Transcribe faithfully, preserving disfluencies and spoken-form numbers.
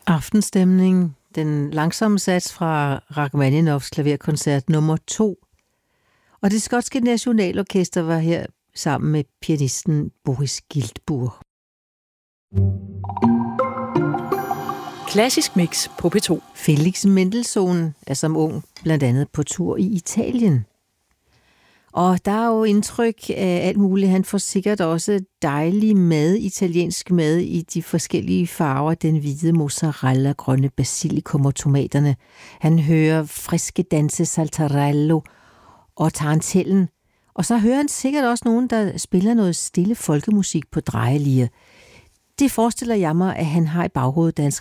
Aftenstemning, den langsomme sats fra Rachmaninoffs klaverkoncert nummer to. Og det skotske nationalorkester var her sammen med pianisten Boris Giltburg. Klassisk mix på P to. Felix Mendelssohn er som ung blandt andet på tur i Italien. Og der er jo indtryk af alt muligt. Han får sikkert også dejlig mad, italiensk mad i de forskellige farver. Den hvide mozzarella, grønne basilikum og tomaterne. Han hører friske danse saltarello og tarantellen. Og så hører han sikkert også nogen, der spiller noget stille folkemusik på drejelier. Det forestiller jeg mig, at han har i baghovedet, da han